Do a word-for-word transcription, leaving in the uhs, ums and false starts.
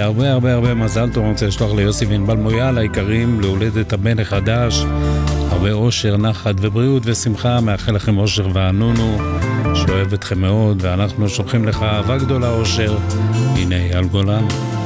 והרבה הרבה הרבה מזל טוב. אני רוצה לשלוח ליוסי וענבל מויאל היקרים להולדת הבן החדש, הרבה אושר, נחת ובריאות ושמחה. מאחל לכם אושר וענונו, שאוהב אתכם מאוד, ואנחנו שולחים לך אהבה גדולה אושר. הנה אייל גולן.